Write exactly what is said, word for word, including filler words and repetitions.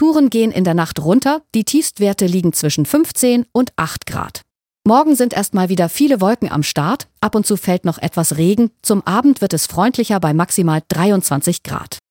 Temperaturen gehen in der Nacht runter, die Tiefstwerte liegen zwischen fünfzehn und acht Grad. Morgen sind erstmal wieder viele Wolken am Start, ab und zu fällt noch etwas Regen, zum Abend wird es freundlicher bei maximal dreiundzwanzig Grad.